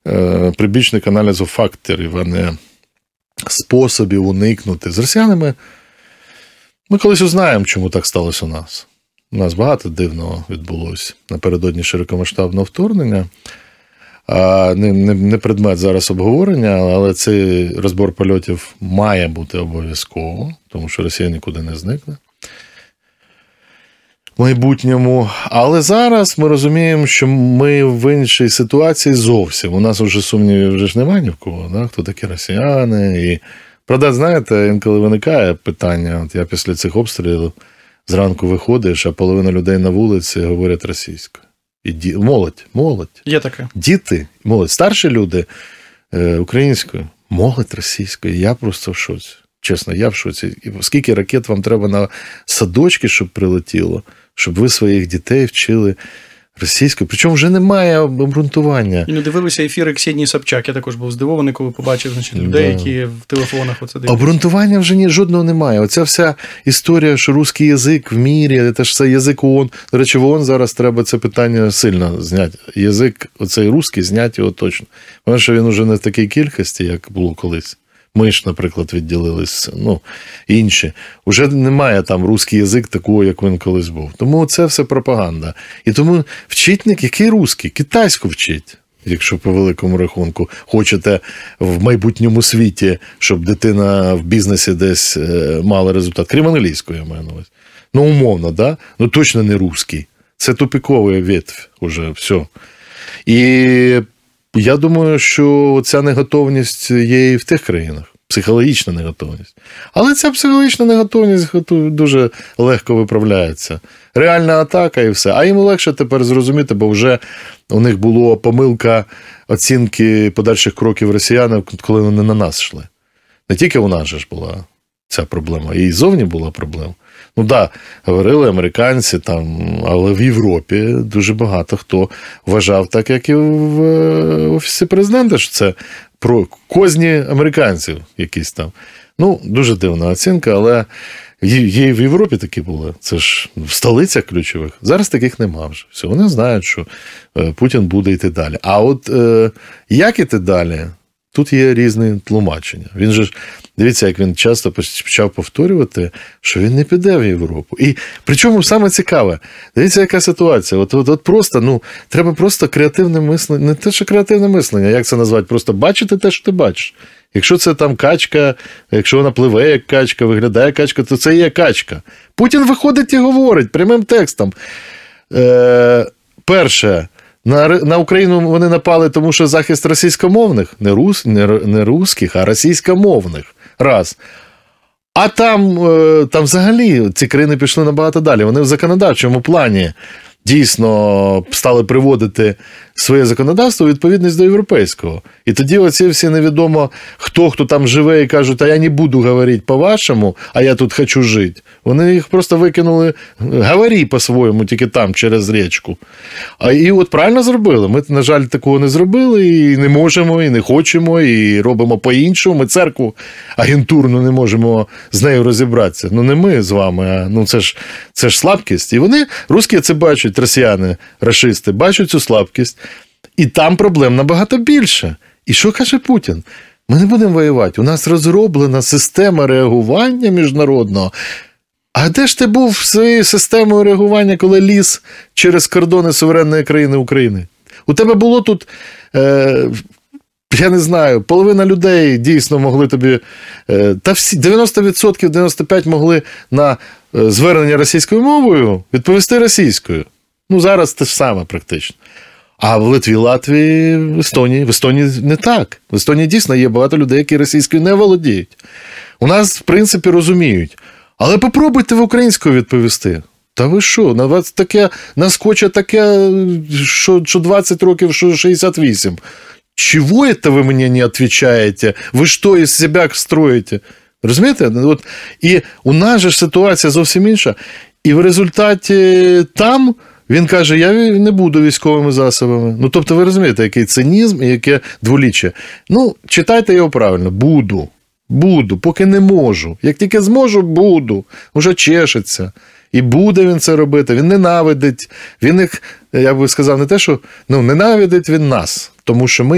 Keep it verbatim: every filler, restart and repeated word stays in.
прибічник аналізу факторів, а не способів уникнути. З росіянами ми колись узнаємо, чому так сталося у нас. У нас багато дивного відбулося напередодні широкомасштабного вторгнення. А не, не, не предмет зараз обговорення, але цей розбор польотів має бути обов'язково, тому що Росія нікуди не зникне в майбутньому. Але зараз ми розуміємо, що ми в іншій ситуації зовсім. У нас вже сумнівів вже ж немає ні в кого, да? Хто такі росіяни. І, правда, знаєте, інколи виникає питання, от я після цих обстрілів зранку виходиш, а половина людей на вулиці говорять російською. І ді... Молодь, молодь. Є таке. Діти, молодь, старші люди е, українською, молодь російською. Я просто в шоці. Чесно, я в шоці. Скільки ракет вам треба на садочки, щоб прилетіло, щоб ви своїх дітей вчили російською. Причому вже немає обґрунтування. І не дивилися ефіри Ксенії Собчак. Я також був здивований, коли побачив, значить, людей, да. які в телефонах оце дивляться. Обґрунтування вже ні, жодного немає. Оця вся історія, що русський язик в мірі, це ж це язик ООН. До речі, в ООН зараз треба це питання сильно зняти. Язик, оцей русський, зняти його точно. Тому що він уже не в такій кількості, як було колись. Ми ж, наприклад, відділились, ну, інші. Уже немає там русський язик такого, як він колись був. Тому це все пропаганда. І тому вчитник, який русський? Китайську вчить, якщо по великому рахунку хочете в майбутньому світі, щоб дитина в бізнесі десь мала результат. Крім англійської, я маю на увазі. Ну, умовно, да? Ну, точно не русський. Це тупіковий ветвь уже, все. І я думаю, що ця неготовність є і в тих країнах. Психологічна неготовність. Але ця психологічна неготовність дуже легко виправляється. Реальна атака і все. А їм легше тепер зрозуміти, бо вже у них була помилка оцінки подальших кроків росіян, коли вони на нас йшли. Не тільки у нас же ж була ця проблема, і зовні була проблема. Ну так, да, говорили американці, там, але в Європі дуже багато хто вважав, так як і в Офісі президента, що це про козні американців якісь там. Ну, дуже дивна оцінка, але є і в Європі такі були. Це ж в столицях ключових. Зараз таких нема вже. Все, вони знають, що Путін буде йти далі. А от як іти далі? Тут є різні тлумачення. Він же ж, дивіться, як він часто почав повторювати, що він не піде в Європу. І причому саме цікаве, дивіться, яка ситуація. От, от, от просто, ну, треба просто креативне мислення, не те, що креативне мислення, як це назвати, просто бачити те, що ти бачиш. Якщо це там качка, якщо вона пливе як качка, виглядає як качка, то це і є качка. Путін виходить і говорить прямим текстом. Е, перше, На, на Україну вони напали, тому що захист російськомовних, не, рус, не, не русських, а російськомовних. Раз. А там, там взагалі ці країни пішли набагато далі. Вони в законодавчому плані дійсно стали приводити своє законодавство у відповідність до європейського. І тоді оці всі невідомо, хто, хто там живе і кажуть, а я не буду говорити по-вашому, а я тут хочу жити. Вони їх просто викинули, говори по-своєму, тільки там, через річку. А і от правильно зробили. Ми, на жаль, такого не зробили, і не можемо, і не хочемо, і робимо по-іншому. Ми церкву агентурно не можемо з нею розібратися. Ну, не ми з вами, а ну, це ж, це ж слабкість. І вони, русські це бачать, росіяни, рашисти, бачать цю слабкість. І там проблем набагато більше. І що каже Путін? Ми не будемо воювати. У нас розроблена система реагування міжнародного. А де ж ти був своєю системою реагування, коли ліз через кордони суверенної країни України? У тебе було тут, е, я не знаю, половина людей дійсно могли тобі, е, та всі, дев'яносто відсотків, дев'яносто п'ять відсотків могли на е, звернення російською мовою відповісти російською. Ну, зараз те ж саме практично. А в Литві, Латвії, в Естонії, в Естонії не так. В Естонії дійсно є багато людей, які російською не володіють. У нас, в принципі, розуміють. Але попробуйте в українською відповісти. Та ви що, на вас таке наскоче таке, що, що двадцять років, що шістдесят вісім. Чого це ви мені не відповідаєте? Ви що із себе строїте? Розумієте? От, і у нас же ситуація зовсім інша. І в результаті там він каже, я не буду військовими засобами. Ну, тобто, ви розумієте, який цинізм і яке дволіччя. Ну, читайте його правильно. Буду. Буду, поки не можу. Як тільки зможу, буду. Уже чешеться. І буде він це робити. Він ненавидить. Він їх, я би сказав, не те, що, ну, ненавидить він нас. Тому що ми